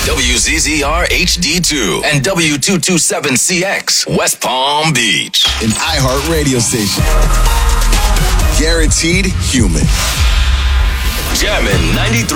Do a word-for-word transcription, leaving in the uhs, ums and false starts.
W Z Z R H D two and W two twenty-seven C X, West Palm Beach. An iHeart radio station. Guaranteed human. Jammin' ninety-three.